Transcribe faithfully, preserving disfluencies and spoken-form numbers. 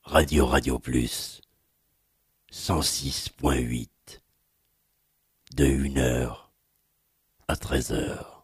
Radio Radio Plus, cent six point huit, de une heure à treize heures.